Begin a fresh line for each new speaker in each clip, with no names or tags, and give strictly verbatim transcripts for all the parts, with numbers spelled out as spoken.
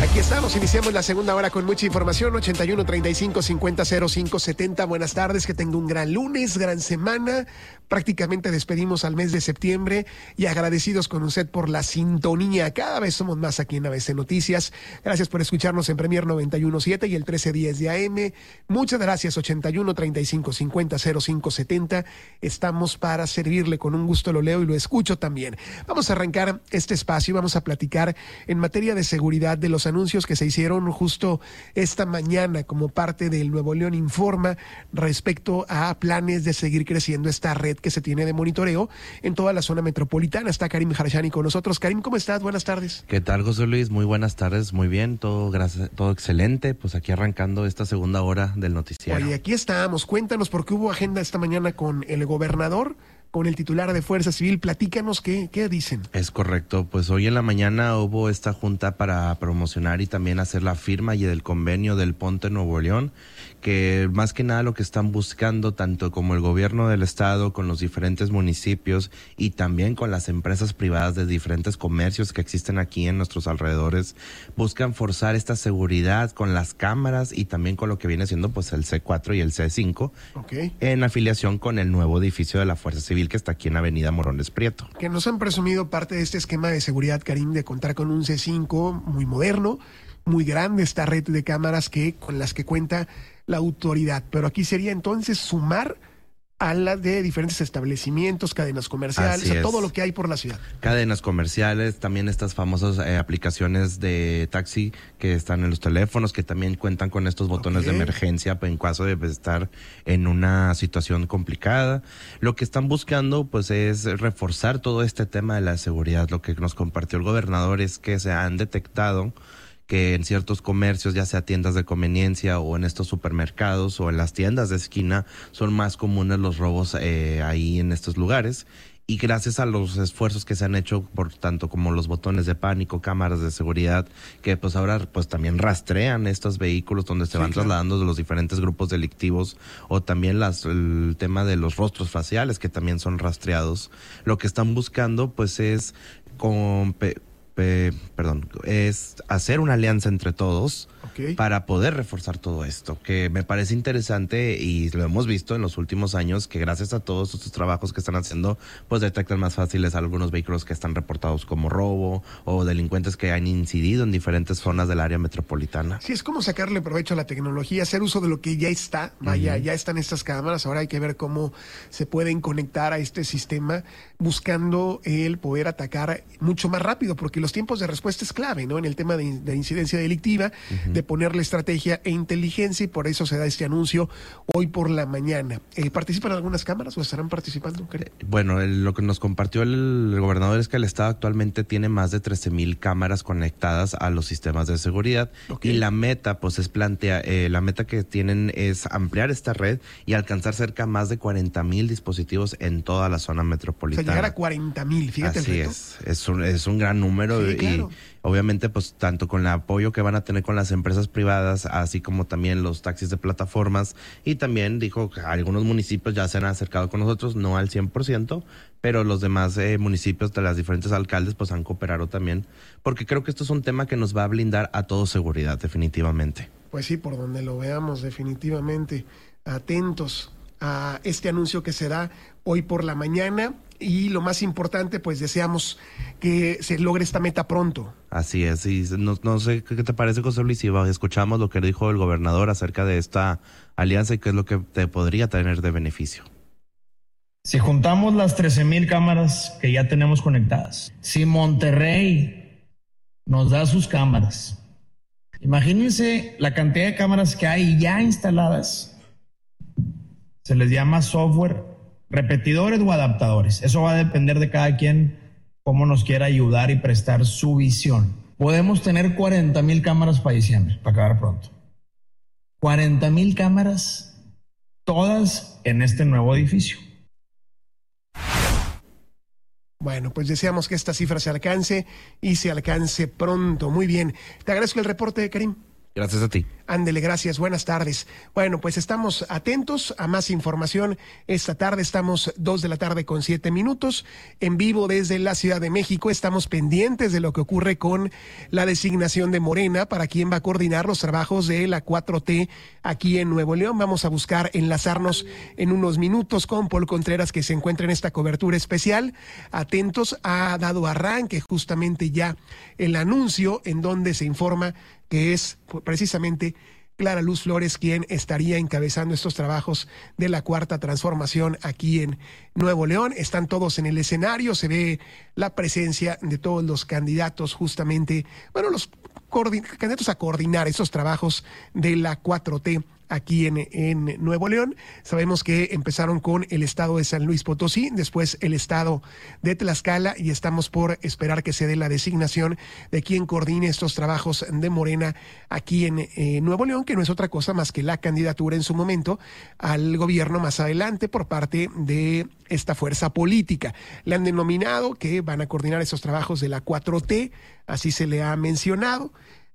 Aquí estamos, iniciamos la segunda hora con mucha información. Ochenta y uno, treinta y cinco, cincuenta, cero cinco, setenta. Buenas tardes, que tenga un gran lunes, gran semana. Prácticamente despedimos al mes de septiembre y agradecidos con usted por la sintonía. Cada vez somos más aquí en A B C Noticias. Gracias por escucharnos en Premier noventa y uno punto siete y el trece diez de A M. Muchas gracias. Ochenta y uno, treinta y cinco, cincuenta, cero cinco, setenta. Estamos para servirle. Con un gusto lo leo y lo escucho también. Vamos a arrancar este espacio y vamos a platicar en materia de seguridad de los anuncios que se hicieron justo esta mañana como parte del Nuevo León Informa respecto a planes de seguir creciendo esta red que se tiene de monitoreo en toda la zona metropolitana. Está Karim Harshani con nosotros. Karim, ¿cómo estás? Buenas tardes.
¿Qué tal, José Luis? Muy buenas tardes, muy bien, todo gracias, todo excelente. Pues aquí arrancando esta segunda hora del noticiero.
Oye, aquí estamos. Cuéntanos, porque hubo agenda esta mañana con el gobernador, con el titular de Fuerza Civil. Platícanos qué, qué dicen.
Es correcto, pues hoy en la mañana hubo esta junta para promocionar y también hacer la firma y del convenio del Ponte Nuevo León, que más que nada lo que están buscando, tanto como el gobierno del estado, con los diferentes municipios y también con las empresas privadas de diferentes comercios que existen aquí en nuestros alrededores, buscan forzar esta seguridad con las cámaras y también con lo que viene siendo pues el C cuatro y el C cinco,
okay,
en afiliación con el nuevo edificio de la Fuerza Civil que está aquí en Avenida Morones Prieto.
Que nos han presumido parte de este esquema de seguridad, Karim, de contar con un C cinco muy moderno, muy grande, esta red de cámaras que con las que cuenta la autoridad. Pero aquí sería entonces sumar a las de diferentes establecimientos, cadenas comerciales, a todo lo que hay por la ciudad. Cadenas
comerciales, también estas famosas eh, aplicaciones de taxi que están en los teléfonos, que también cuentan con estos botones okay. de emergencia en caso de estar en una situación complicada. Lo que están buscando pues es reforzar todo este tema de la seguridad. Lo que nos compartió el gobernador es que se han detectado que en ciertos comercios, ya sea tiendas de conveniencia o en estos supermercados o en las tiendas de esquina, son más comunes los robos eh, ahí en estos lugares. Y gracias a los esfuerzos que se han hecho, por tanto como los botones de pánico, cámaras de seguridad, que pues ahora pues también rastrean estos vehículos donde se sí, van claro. trasladando de los diferentes grupos delictivos, o también las, el tema de los rostros faciales que también son rastreados. Lo que están buscando pues es con... Eh, perdón, es hacer una alianza entre todos okay. para poder reforzar todo esto, que me parece interesante y lo hemos visto en los últimos años, que gracias a todos estos trabajos que están haciendo, pues detectan más fáciles algunos vehículos que están reportados como robo o delincuentes que han incidido en diferentes zonas del área metropolitana.
Sí, es como sacarle provecho a la tecnología, hacer uso de lo que ya está, vaya, uh-huh. ya están estas cámaras, ahora hay que ver cómo se pueden conectar a este sistema, buscando el poder atacar mucho más rápido, porque los tiempos de respuesta es clave, ¿no? En el tema de, de incidencia delictiva, uh-huh. de ponerle estrategia e inteligencia, y por eso se da este anuncio hoy por la mañana. Eh, ¿Participan algunas cámaras o estarán participando?
Eh, bueno, el, lo que nos compartió el, el gobernador es que el estado actualmente tiene más de trece mil cámaras conectadas a los sistemas de seguridad, okay. y la meta, pues es plantea, eh, la meta que tienen es ampliar esta red y alcanzar cerca más de cuarenta mil dispositivos en toda la zona metropolitana.
O sea, llegar a cuarenta mil, fíjate.
Así
el reto.
es, es un, es un gran número.
Sí,
y
claro.
obviamente pues tanto con el apoyo que van a tener con las empresas privadas, así como también los taxis de plataformas, y también dijo que algunos municipios ya se han acercado con nosotros, no al cien por ciento, pero los demás eh, municipios de las diferentes alcaldes pues han cooperado también, porque creo que esto es un tema que nos va a blindar a todos seguridad, definitivamente.
Pues sí, por donde lo veamos, definitivamente atentos a este anuncio que se da hoy por la mañana. Y lo más importante, pues deseamos que se logre esta meta pronto.
Así es, y no, no sé qué te parece, José Luis, si escuchamos lo que dijo el gobernador acerca de esta alianza y qué es lo que te podría tener de beneficio.
Si juntamos las trece mil cámaras que ya tenemos conectadas, si Monterrey nos da sus cámaras, imagínense la cantidad de cámaras que hay ya instaladas, se les llama software, repetidores o adaptadores. Eso va a depender de cada quien, cómo nos quiera ayudar y prestar su visión. Podemos tener cuarenta mil cámaras para diciembre, para acabar pronto. cuarenta mil cámaras, todas en este nuevo edificio.
Bueno, pues deseamos que esta cifra se alcance y se alcance pronto. Muy bien. Te agradezco el reporte, Karim.
Gracias a ti.
Ándele, gracias, buenas tardes. Bueno, pues estamos atentos a más información esta tarde. Estamos dos de la tarde con siete minutos en vivo desde la Ciudad de México. Estamos pendientes de lo que ocurre con la designación de Morena para quien va a coordinar los trabajos de la cuatro T aquí en Nuevo León. Vamos a buscar enlazarnos en unos minutos con Paul Contreras, que se encuentra en esta cobertura especial. Atentos, ha dado arranque justamente ya el anuncio en donde se informa que es precisamente Clara Luz Flores quien estaría encabezando estos trabajos de la Cuarta Transformación aquí en Nuevo León. Están todos en el escenario, se ve la presencia de todos los candidatos justamente, bueno, los candidatos a coordinar estos trabajos de la cuatro T aquí en, en Nuevo León. Sabemos que empezaron con el estado de San Luis Potosí, después el estado de Tlaxcala, y estamos por esperar que se dé la designación de quien coordine estos trabajos de Morena aquí en eh, Nuevo León, que no es otra cosa más que la candidatura en su momento al gobierno más adelante por parte de esta fuerza política. Le han denominado que van a coordinar esos trabajos de la cuatro T, así se le ha mencionado,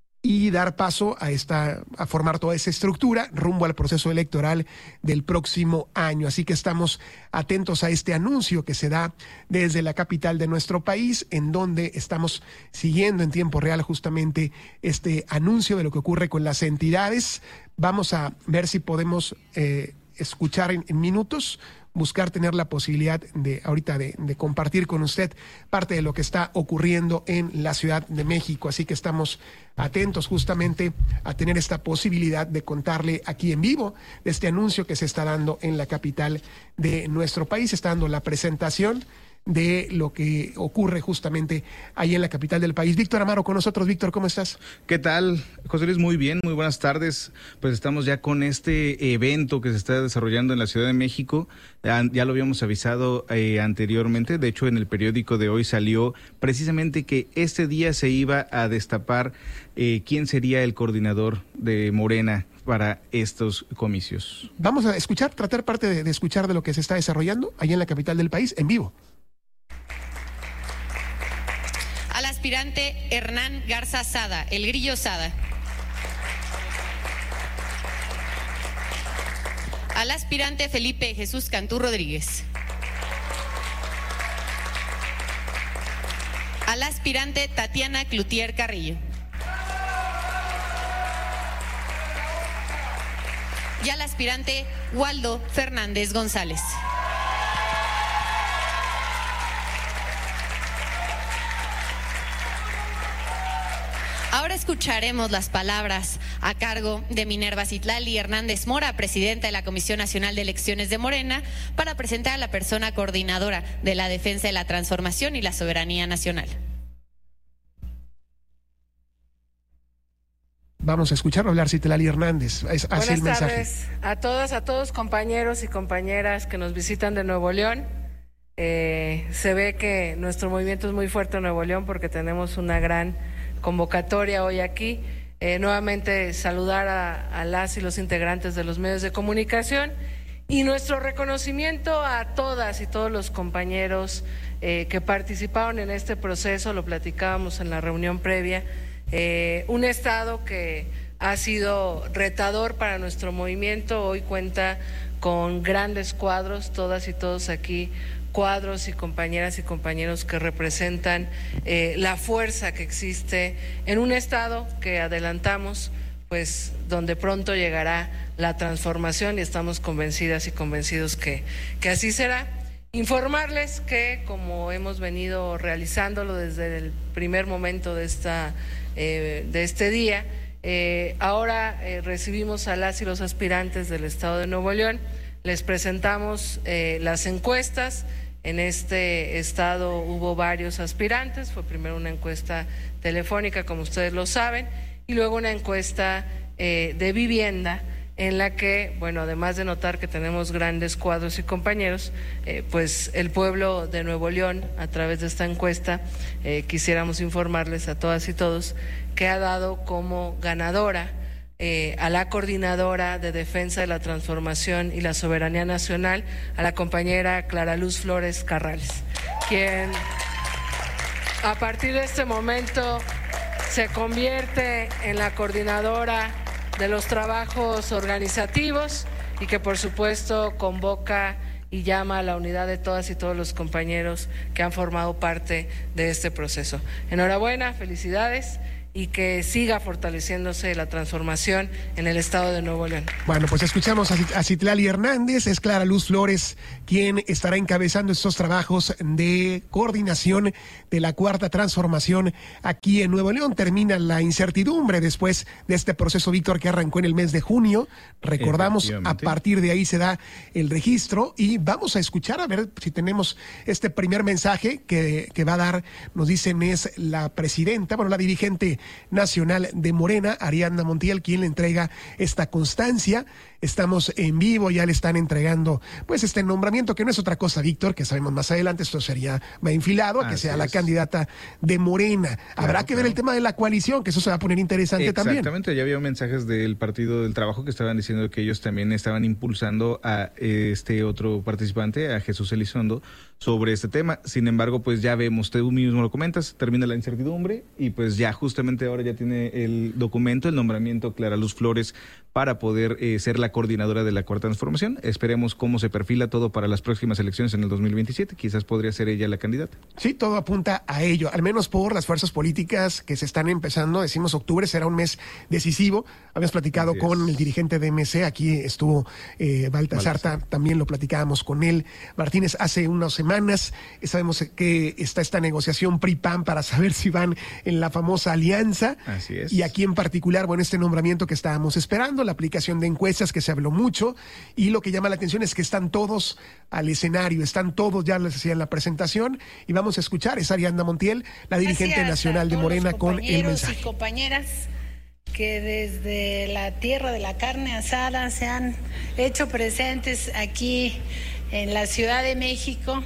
y dar paso a esta, a formar toda esa estructura rumbo al proceso electoral del próximo año. Así que estamos atentos a este anuncio que se da desde la capital de nuestro país, en donde estamos siguiendo en tiempo real justamente este anuncio de lo que ocurre con las entidades. Vamos a ver si podemos eh, escuchar en, en minutos, buscar tener la posibilidad de ahorita de, de compartir con usted parte de lo que está ocurriendo en la Ciudad de México. Así que estamos atentos justamente a tener esta posibilidad de contarle aquí en vivo de este anuncio que se está dando en la capital de nuestro país. Está dando la presentación de lo que ocurre justamente ahí en la capital del país. Víctor Amaro con nosotros. Víctor, ¿cómo estás?
¿Qué tal, José Luis? Muy bien, muy buenas tardes. Pues estamos ya con este evento que se está desarrollando en la Ciudad de México. Ya lo habíamos avisado eh, anteriormente. De hecho, en el periódico de hoy salió precisamente que este día se iba a destapar eh, quién sería el coordinador de Morena para estos comicios.
Vamos a escuchar, tratar parte de, de escuchar de lo que se está desarrollando ahí en la capital del país en vivo.
Al aspirante Hernán Garza Sada, el Grillo Sada. Al aspirante Felipe Jesús Cantú Rodríguez. Al aspirante Tatiana Cloutier Carrillo. Y al aspirante Waldo Fernández González. Ahora escucharemos las palabras a cargo de Minerva Citlali Hernández Mora, presidenta de la Comisión Nacional de Elecciones de Morena, para presentar a la persona coordinadora de la defensa de la transformación y la soberanía nacional.
Vamos a escucharlo hablar Citlali Hernández. Es,
Buenas
el mensaje.
tardes a todas, a todos compañeros y compañeras que nos visitan de Nuevo León. Eh, se ve que nuestro movimiento es muy fuerte en Nuevo León porque tenemos una gran convocatoria hoy aquí. Eh, nuevamente saludar a, a las y los integrantes de los medios de comunicación y nuestro reconocimiento a todas y todos los compañeros eh, que participaron en este proceso. Lo platicábamos en la reunión previa. Eh, un estado que ha sido retador para nuestro movimiento, hoy cuenta con grandes cuadros, todas y todos aquí, cuadros y compañeras y compañeros que representan eh, la fuerza que existe en un estado que adelantamos, pues donde pronto llegará la transformación y estamos convencidas y convencidos que, que así será. Informarles que, como hemos venido realizándolo desde el primer momento de, esta, eh, de este día, eh, ahora eh, recibimos a las y los aspirantes del estado de Nuevo León, les presentamos eh, las encuestas. En este estado hubo varios aspirantes, fue primero una encuesta telefónica, como ustedes lo saben, y luego una encuesta eh, de vivienda, en la que, bueno, además de notar que tenemos grandes cuadros y compañeros, eh, pues el pueblo de Nuevo León, a través de esta encuesta, eh, quisiéramos informarles a todas y todos que ha dado como ganadora Eh, a la coordinadora de defensa de la transformación y la soberanía nacional, a la compañera Clara Luz Flores Carrales, quien a partir de este momento se convierte en la coordinadora de los trabajos organizativos y que por supuesto convoca y llama a la unidad de todas y todos los compañeros que han formado parte de este proceso. Enhorabuena, felicidades y que siga fortaleciéndose la transformación en el estado de Nuevo León.
Bueno, pues escuchamos a Citlali Hernández, es Clara Luz Flores quien estará encabezando estos trabajos de coordinación de la cuarta transformación aquí en Nuevo León. Termina la incertidumbre después de este proceso, Víctor, que arrancó en el mes de junio. Recordamos, a partir de ahí se da el registro y vamos a escuchar a ver si tenemos este primer mensaje que, que va a dar, nos dicen es la presidenta, bueno, la dirigente nacional de Morena, Ariadna Montiel, quien le entrega esta constancia. Estamos en vivo, ya le están entregando pues este nombramiento, que no es otra cosa, Víctor, que sabemos más adelante, esto sería va enfilado a que Así sea es. la candidata de Morena. Habrá claro, que claro. ver el tema de la coalición, que eso se va a poner interesante
Exactamente,
también.
Exactamente, ya había mensajes del Partido del Trabajo que estaban diciendo que ellos también estaban impulsando a este otro participante, a Jesús Elizondo, sobre este tema. Sin embargo, pues ya vemos, tú mismo lo comentas, termina la incertidumbre y pues ya justamente ahora ya tiene el documento, el nombramiento Clara Luz Flores para poder eh, ser la coordinadora de la cuarta transformación. Esperemos cómo se perfila todo para las próximas elecciones en el dos mil veintisiete. Quizás podría ser ella la candidata.
Sí, todo apunta a ello, al menos por las fuerzas políticas que se están empezando. Decimos octubre será un mes decisivo. Habíamos platicado Así con es. el dirigente de M C, aquí estuvo eh, Baltasar, Baltasar, también lo platicábamos con él. Martínez hace unas semanas, sabemos que está esta negociación P R I-P A N para saber si van en la famosa alianza.
Así es.
Y aquí en particular, bueno, este nombramiento que estábamos esperando, la aplicación de encuestas que se habló mucho, y lo que llama la atención es que están todos al escenario, están todos, ya les decía en la presentación, y vamos a escuchar, es Ariadna Montiel, la dirigente
Gracias
nacional de Morena, con el mensaje.
Y compañeras que desde la tierra de la carne asada se han hecho presentes aquí en la Ciudad de México.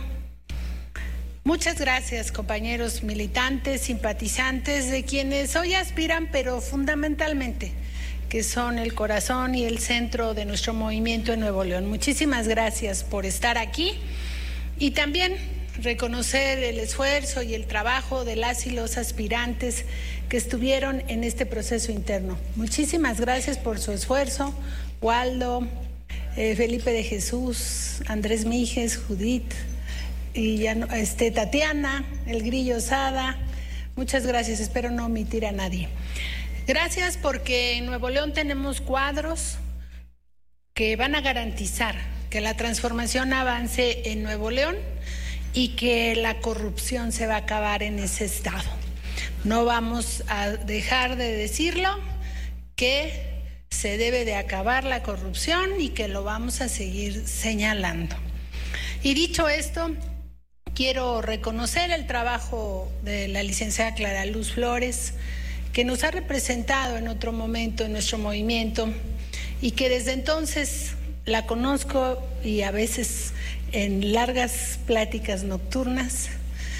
Muchas gracias, compañeros militantes, simpatizantes, de quienes hoy aspiran, pero fundamentalmente que son el corazón y el centro de nuestro movimiento en Nuevo León. Muchísimas gracias por estar aquí y también reconocer el esfuerzo y el trabajo de las y los aspirantes que estuvieron en este proceso interno. Muchísimas gracias por su esfuerzo, Waldo, eh, Felipe de Jesús, Andrés Mijes, Judith, y ya no, este, Tatiana, El Grillo Sada. Muchas gracias, espero no omitir a nadie. Gracias porque en Nuevo León tenemos cuadros que van a garantizar que la transformación avance en Nuevo León y que la corrupción se va a acabar en ese estado. No vamos a dejar de decirlo, que se debe de acabar la corrupción y que lo vamos a seguir señalando. Y dicho esto, quiero reconocer el trabajo de la licenciada Clara Luz Flores, que nos ha representado en otro momento en nuestro movimiento y que desde entonces la conozco y a veces en largas pláticas nocturnas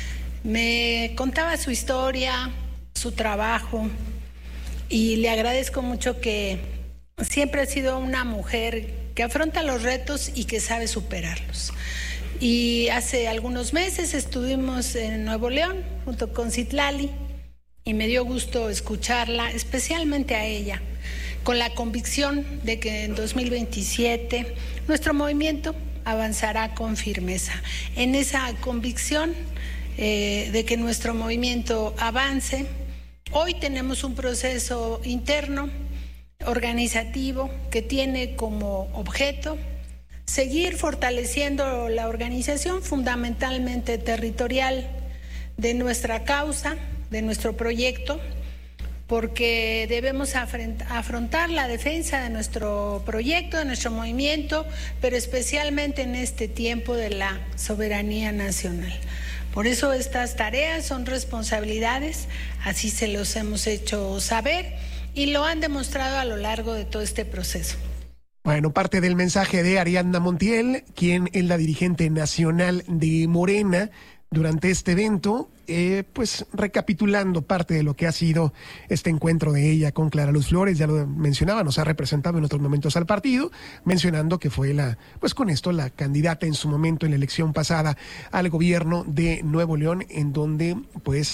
me contaba su historia, su trabajo, y le agradezco mucho que siempre ha sido una mujer que afronta los retos y que sabe superarlos. Y hace algunos meses estuvimos en Nuevo León junto con Citlali y me dio gusto escucharla, especialmente a ella, con la convicción de que en dos mil veintisiete nuestro movimiento avanzará con firmeza. En esa convicción eh, de que nuestro movimiento avance, hoy tenemos un proceso interno, organizativo, que tiene como objeto seguir fortaleciendo la organización fundamentalmente territorial de nuestra causa, de nuestro proyecto, porque debemos afrontar la defensa de nuestro proyecto, de nuestro movimiento, pero especialmente en este tiempo de la soberanía nacional. Por eso estas tareas son responsabilidades, así se los hemos hecho saber y lo han demostrado a lo largo de todo este proceso.
Bueno, parte del mensaje de Ariadna Montiel, quien es la dirigente nacional de Morena, durante este evento, eh, pues recapitulando parte de lo que ha sido este encuentro de ella con Clara Luz Flores, ya lo mencionaba, nos ha representado en otros momentos al partido, mencionando que fue la, pues con esto, la candidata en su momento en la elección pasada al gobierno de Nuevo León, en donde pues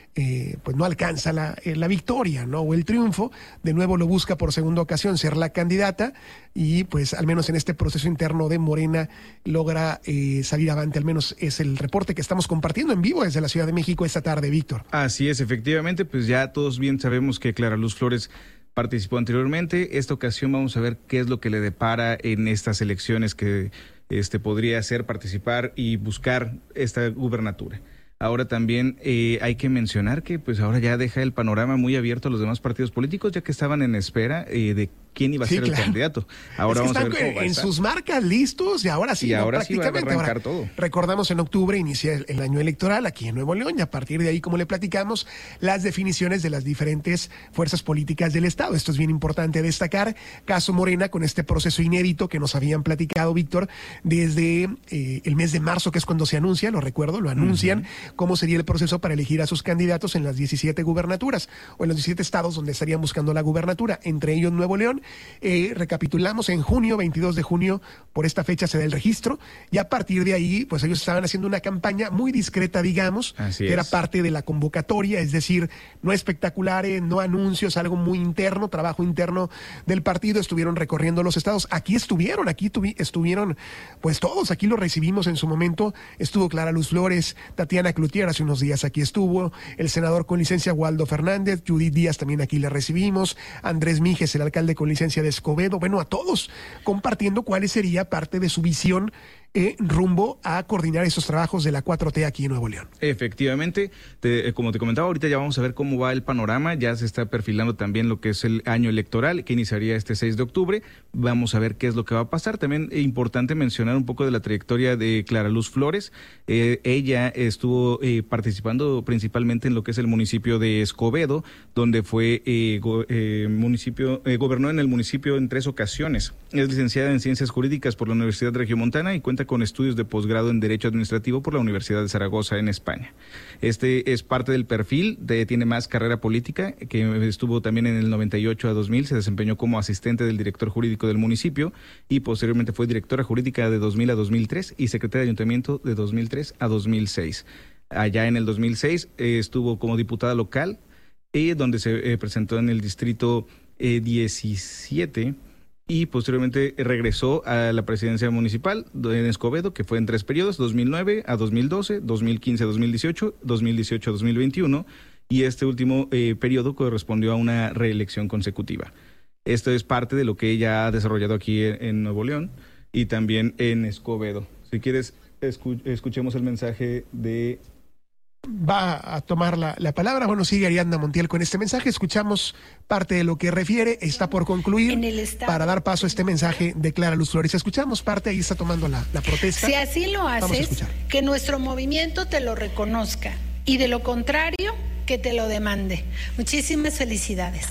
eh, pues no alcanza la, eh, la victoria, ¿no? O el triunfo. De nuevo lo busca por segunda ocasión ser la candidata y pues al menos en este proceso interno de Morena logra eh, salir avante. Al menos es el reporte que estamos compartiendo en vivo desde la Ciudad de México esta tarde, Víctor.
Así es, efectivamente, pues ya todos bien sabemos que Clara Luz Flores participó anteriormente. Esta ocasión vamos a ver qué es lo que le depara en estas elecciones que este podría hacer participar y buscar esta gubernatura. Ahora también eh, hay que mencionar que pues ahora ya deja el panorama muy abierto a los demás partidos políticos, ya que estaban en espera eh, de quién iba a
Sí,
ser
claro.
el candidato. Ahora
Es que
vamos a
están
ver cómo va a
en
estar.
sus marcas listos y ahora sí,
Y
¿no?
ahora sí va a
prácticamente.
arrancar
Ahora,
todo.
recordamos en octubre inicia el, el año electoral aquí en Nuevo León y a partir de ahí, como le platicamos, las definiciones de las diferentes fuerzas políticas del Estado. Esto es bien importante destacar. Caso Morena con este proceso inédito que nos habían platicado, Víctor, desde eh, el mes de marzo, que es cuando se anuncia, lo recuerdo, lo anuncian, uh-huh. cómo sería el proceso para elegir a sus candidatos en las diecisiete gubernaturas o en los diecisiete estados donde estarían buscando la gubernatura, entre ellos Nuevo León. Eh, recapitulamos, en junio, veintidós de junio, por esta fecha se da el registro y a partir de ahí, pues ellos estaban haciendo una campaña muy discreta, digamos,
Así
que era
es.
parte de la convocatoria, es decir, no espectaculares, no anuncios, algo muy interno, trabajo interno del partido. Estuvieron recorriendo los estados, aquí estuvieron, aquí tuvi, estuvieron, pues todos, aquí lo recibimos en su momento, estuvo Clara Luz Flores, Tatiana Cloutier hace unos días aquí estuvo, el senador con licencia Waldo Fernández, Judith Díaz también aquí la recibimos, Andrés Mijes, el alcalde con licencia de Escobedo, bueno, a todos compartiendo cuál sería parte de su visión eh, rumbo a coordinar esos trabajos de la cuatro T aquí en Nuevo León.
Efectivamente, te, como te comentaba, ahorita ya vamos a ver cómo va el panorama, ya se está perfilando también lo que es el año electoral que iniciaría este seis de octubre, vamos a ver qué es lo que va a pasar. También es importante mencionar un poco de la trayectoria de Clara Luz Flores. Eh, ella estuvo eh, participando principalmente en lo que es el municipio de Escobedo, donde fue eh, go, eh, municipio, eh, gobernó en el municipio en tres ocasiones. Es licenciada en Ciencias Jurídicas por la Universidad Regiomontana y cuenta con estudios de posgrado en Derecho Administrativo por la Universidad de Zaragoza en España. Este es parte del perfil, de, tiene más carrera política, que estuvo también en el noventa y ocho a dos mil, se desempeñó como asistente del director jurídico del municipio y posteriormente fue directora jurídica de dos mil a dos mil tres y secretaria de ayuntamiento de dos mil tres a dos mil seis. Allá en el dos mil seis eh, estuvo como diputada local, eh, donde se eh, presentó en el distrito eh, diecisiete y posteriormente regresó a la presidencia municipal en Escobedo, que fue en tres periodos, dos mil nueve a dos mil doce, dos mil quince a dos mil dieciocho, dos mil dieciocho a dos mil veintiuno, y este último eh, periodo correspondió a una reelección consecutiva. Esto es parte de lo que ella ha desarrollado aquí en, en Nuevo León y también en Escobedo. Si quieres, escu- escuchemos el mensaje de...
Va a tomar la, la palabra. Bueno, sigue Ariadna Montiel con este mensaje. Escuchamos parte de lo que refiere. Está por concluir para dar paso a este mensaje de Clara Luz Flores. Escuchamos parte, ahí está tomando la, la protesta.
Si así lo haces, que nuestro movimiento te lo reconozca y de lo contrario, que te lo demande. Muchísimas felicidades.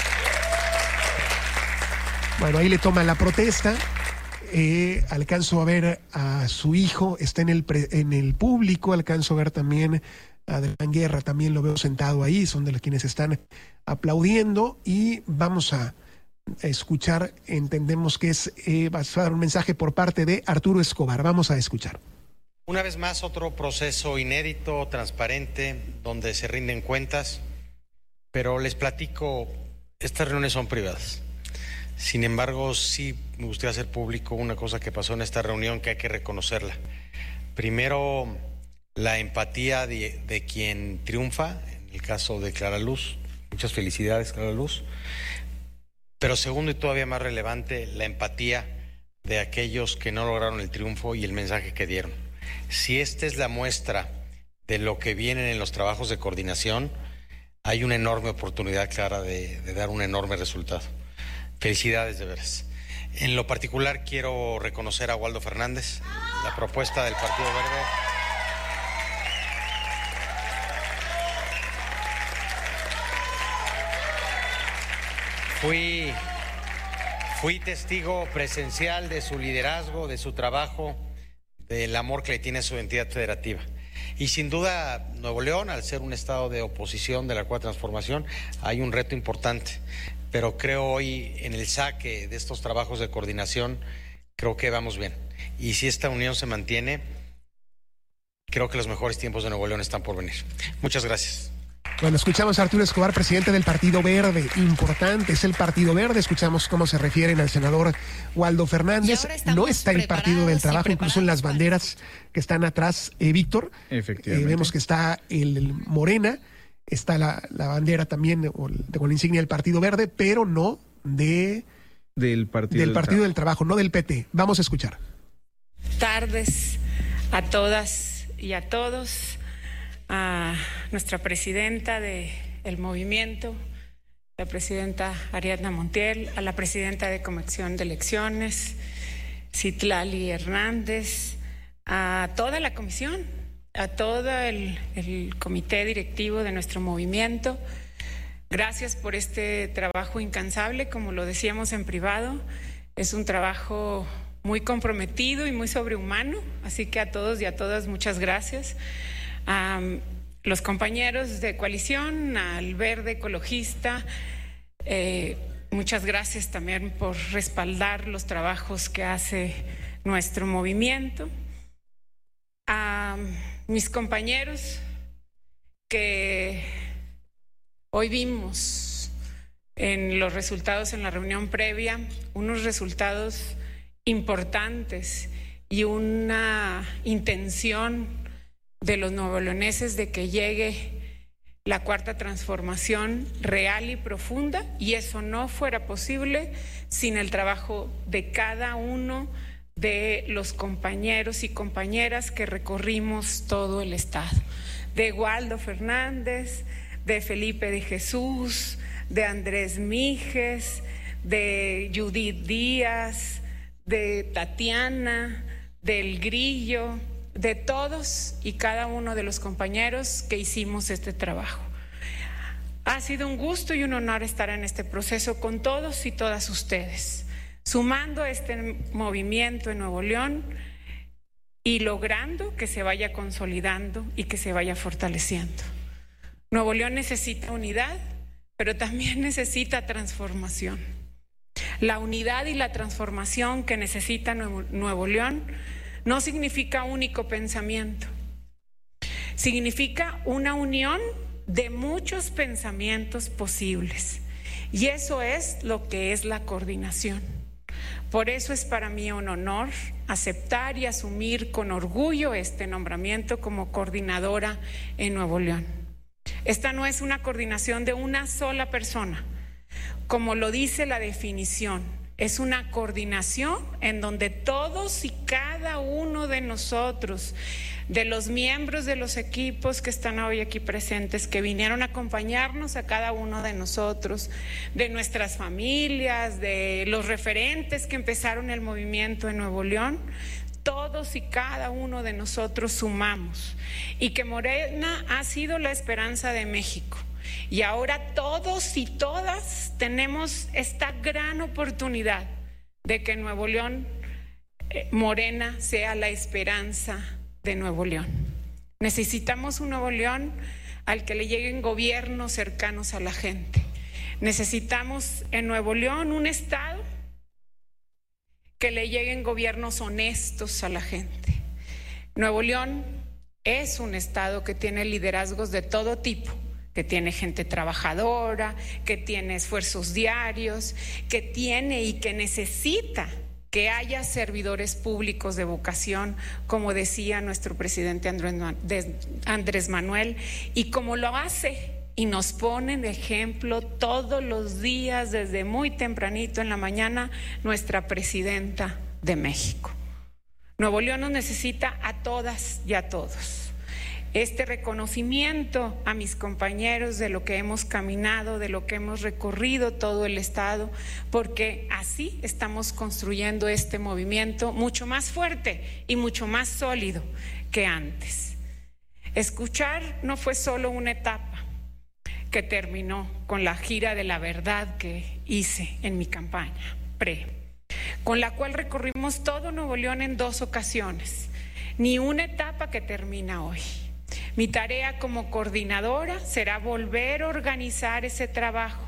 Bueno, ahí le toma la protesta. Eh, alcanzo a ver a su hijo, está en el, pre, en el público, alcanzo a ver también a Adrián Guerra, también lo veo sentado ahí, son de los quienes están aplaudiendo y vamos a escuchar, entendemos que es, eh, va a dar un mensaje por parte de Arturo Escobar, vamos a escuchar.
Una vez más, otro proceso inédito, transparente, donde se rinden cuentas, pero les platico, estas reuniones son privadas. Sin embargo, sí me gustaría hacer público una cosa que pasó en esta reunión que hay que reconocerla. Primero, la empatía de, de quien triunfa, en el caso de Clara Luz. Muchas felicidades, Clara Luz. Pero segundo y todavía más relevante, la empatía de aquellos que no lograron el triunfo y el mensaje que dieron. Si esta es la muestra de lo que viene en los trabajos de coordinación, hay una enorme oportunidad, Clara, de, de dar un enorme resultado. Felicidades, de veras. En lo particular quiero reconocer a Waldo Fernández, la propuesta del Partido Verde. Fui, fui testigo presencial de su liderazgo, de su trabajo, del amor que le tiene a su entidad federativa. Y sin duda, Nuevo León, al ser un estado de oposición de la Cuarta Transformación, hay un reto importante. Pero creo hoy en el saque de estos trabajos de coordinación, creo que vamos bien. Y si esta unión se mantiene, creo que los mejores tiempos de Nuevo León están por venir. Muchas gracias.
Bueno, escuchamos a Arturo Escobar, presidente del Partido Verde. Importante, es el Partido Verde. Escuchamos cómo se refieren al senador Waldo Fernández. No está el Partido del Trabajo, incluso en las banderas que están atrás, eh, Víctor.
Efectivamente.
Eh, vemos que está el, el Morena, está la, la bandera también o el, con la insignia del Partido Verde, pero no de
del Partido,
del,
del,
partido
Trabajo.
del Trabajo, no del P T. Vamos a escuchar.
Tardes a todas y a todos. A nuestra presidenta del movimiento, la presidenta Ariadna Montiel, a la presidenta de Comisión de Elecciones, Citlali Hernández, a toda la comisión, a todo el, el comité directivo de nuestro movimiento. Gracias por este trabajo incansable, como lo decíamos en privado. Es un trabajo muy comprometido y muy sobrehumano, así que a todos y a todas muchas gracias. A los compañeros de coalición, al Verde Ecologista, eh, muchas gracias también por respaldar los trabajos que hace nuestro movimiento. A mis compañeros que hoy vimos en los resultados en la reunión previa, unos resultados importantes y una intención de los nuevoleoneses de que llegue la cuarta transformación real y profunda, y eso no fuera posible sin el trabajo de cada uno de los compañeros y compañeras que recorrimos todo el estado, de Waldo Fernández, de Felipe de Jesús, de Andrés Mijes, de Judith Díaz, de Tatiana, del Grillo, de todos y cada uno de los compañeros que hicimos este trabajo. Ha sido un gusto y un honor estar en este proceso con todos y todas ustedes, sumando este movimiento en Nuevo León y logrando que se vaya consolidando y que se vaya fortaleciendo. Nuevo León necesita unidad, pero también necesita transformación. La unidad y la transformación que necesita Nuevo, Nuevo León no significa único pensamiento, significa una unión de muchos pensamientos posibles, y eso es lo que es la coordinación. Por eso es para mí un honor aceptar y asumir con orgullo este nombramiento como coordinadora en Nuevo León. Esta no es una coordinación de una sola persona, como lo dice la definición. Es una coordinación en donde todos y cada uno de nosotros, de los miembros de los equipos que están hoy aquí presentes, que vinieron a acompañarnos a cada uno de nosotros, de nuestras familias, de los referentes que empezaron el movimiento en Nuevo León, todos y cada uno de nosotros sumamos, y que Morena ha sido la esperanza de México. Y ahora todos y todas tenemos esta gran oportunidad de que Nuevo León, eh, Morena, sea la esperanza de Nuevo León. Necesitamos un Nuevo León al que le lleguen gobiernos cercanos a la gente. Necesitamos en Nuevo León un estado que le lleguen gobiernos honestos a la gente. Nuevo León es un estado que tiene liderazgos de todo tipo, que tiene gente trabajadora, que tiene esfuerzos diarios, que tiene y que necesita que haya servidores públicos de vocación, como decía nuestro presidente Andrés Manuel, y como lo hace y nos pone en ejemplo todos los días desde muy tempranito en la mañana nuestra presidenta de México. Nuevo León nos necesita a todas y a todos. Este reconocimiento a mis compañeros de lo que hemos caminado, de lo que hemos recorrido todo el estado, porque así estamos construyendo este movimiento mucho más fuerte y mucho más sólido que antes. Escuchar no fue solo una etapa que terminó con la gira de la verdad que hice en mi campaña pre, con la cual recorrimos todo Nuevo León en dos ocasiones, ni una etapa que termina hoy. Mi tarea como coordinadora será volver a organizar ese trabajo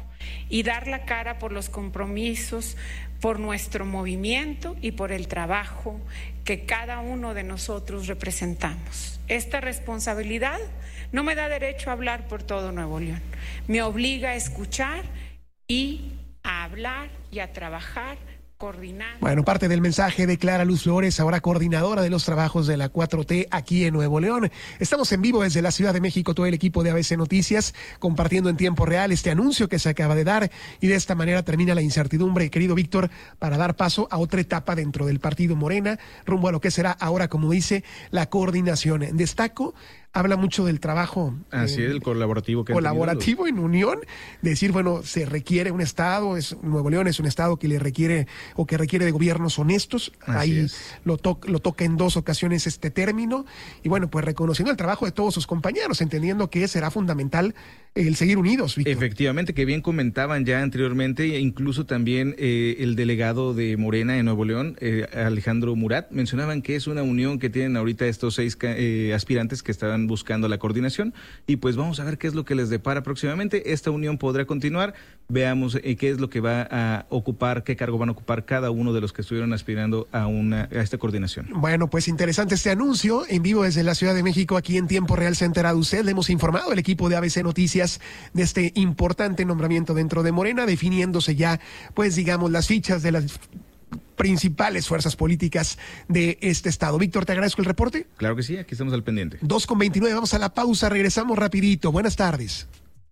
y dar la cara por los compromisos, por nuestro movimiento y por el trabajo que cada uno de nosotros representamos. Esta responsabilidad no me da derecho a hablar por todo Nuevo León, me obliga a escuchar y a hablar y a trabajar coordinando.
Bueno, parte del mensaje de Clara Luz Flores, ahora coordinadora de los trabajos de la cuatro T aquí en Nuevo León. Estamos en vivo desde la Ciudad de México, todo el equipo de A B C Noticias, compartiendo en tiempo real este anuncio que se acaba de dar, y de esta manera termina la incertidumbre, querido Víctor, para dar paso a otra etapa dentro del partido Morena, rumbo a lo que será ahora, como dice, la coordinación. Destaco, habla mucho del trabajo.
Así
eh,
es, el colaborativo que
Colaborativo en unión, decir, bueno, se requiere un Estado, es Nuevo León es un Estado que le requiere o que requiere de gobiernos honestos.
Así
Ahí
es.
lo, to lo toca en dos ocasiones este término, y bueno, pues reconociendo el trabajo de todos sus compañeros, entendiendo que será fundamental el seguir unidos, Víctor.
Efectivamente, que bien comentaban ya anteriormente, incluso también eh, el delegado de Morena en Nuevo León, eh, Alejandro Murat, mencionaban que es una unión que tienen ahorita estos seis eh, aspirantes que estaban buscando la coordinación, y pues vamos a ver qué es lo que les depara próximamente. Esta unión podrá continuar, veamos eh, qué es lo que va a ocupar, qué cargo van a ocupar cada uno de los que estuvieron aspirando a, una, a esta coordinación.
Bueno, pues interesante este anuncio, en vivo desde la Ciudad de México, aquí en tiempo real se ha enterado usted, le hemos informado el equipo de A B C Noticias de este importante nombramiento dentro de Morena, definiéndose ya, pues digamos, las fichas de las principales fuerzas políticas de este estado. Víctor, te agradezco el reporte.
Claro que sí, aquí estamos al pendiente.
dos con veintinueve, vamos a la pausa, regresamos rapidito. Buenas tardes.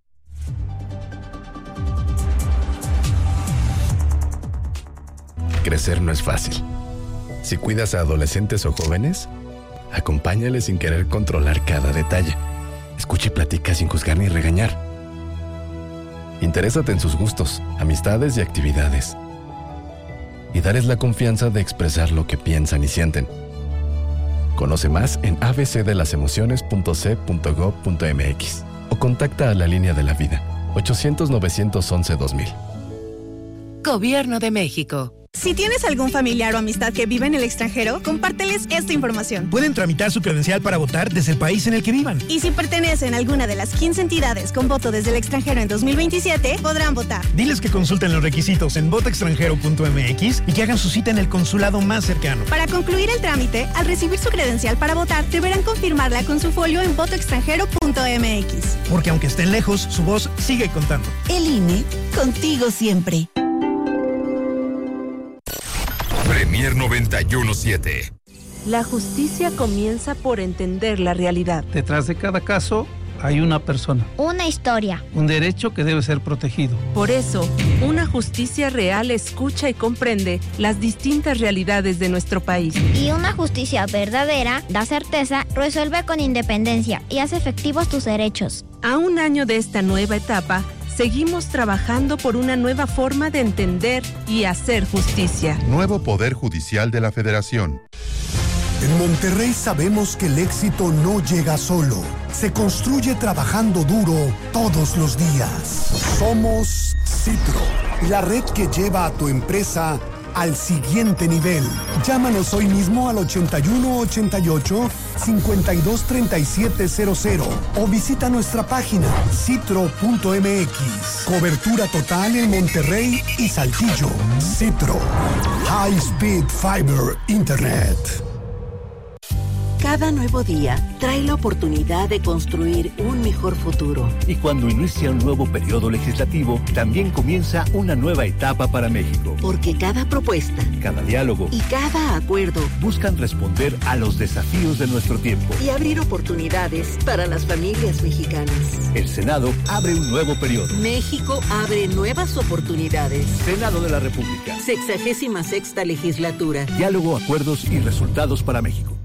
Crecer no es fácil. Si cuidas a adolescentes o jóvenes, acompáñales sin querer controlar cada detalle. Escucha y platica sin juzgar ni regañar. Interésate en sus gustos, amistades y actividades. Y darles la confianza de expresar lo que piensan y sienten. Conoce más en a b c de las emociones punto c punto gob punto m x o contacta a la línea de la vida ochocientos, novecientos once, dos mil.
Gobierno de México.
Si tienes algún familiar o amistad que vive en el extranjero, compárteles esta información.
Pueden tramitar su credencial para votar desde el país en el que vivan.
Y si pertenecen a alguna de las quince entidades con voto desde el extranjero en dos mil veintisiete, podrán votar.
Diles que consulten los requisitos en voto extranjero punto m x y que hagan su cita en el consulado más cercano.
Para concluir el trámite, al recibir su credencial para votar, deberán confirmarla con su folio en voto extranjero punto m x.
Porque aunque estén lejos, su voz sigue contando.
El I N E, contigo siempre.
Premier noventa y uno siete.
La justicia comienza por entender la realidad.
Detrás de cada caso hay una persona.
Una historia.
Un derecho que debe ser protegido.
Por eso, una justicia real escucha y comprende las distintas realidades de nuestro país.
Y una justicia verdadera da certeza, resuelve con independencia y hace efectivos tus derechos.
A un año de esta nueva etapa, seguimos trabajando por una nueva forma de entender y hacer justicia.
Nuevo Poder Judicial de la Federación.
En Monterrey sabemos que el éxito no llega solo. Se construye trabajando duro todos los días. Somos Citro, la red que lleva a tu empresa al siguiente nivel. Llámanos hoy mismo al ochenta y uno ochenta y ocho, cincuenta y dos treinta y siete cero cero o visita nuestra página citro punto m x. Cobertura total en Monterrey y Saltillo. Citro. High Speed Fiber Internet.
Cada nuevo día trae la oportunidad de construir un mejor futuro.
Y cuando inicia un nuevo periodo legislativo, también comienza una nueva etapa para México.
Porque cada propuesta,
cada diálogo
y cada acuerdo
buscan responder a los desafíos de nuestro tiempo
y abrir oportunidades para las familias mexicanas.
El Senado abre un nuevo periodo.
México abre nuevas oportunidades.
Senado de la República.
Sexagésima sexta legislatura.
Diálogo, acuerdos y resultados para México.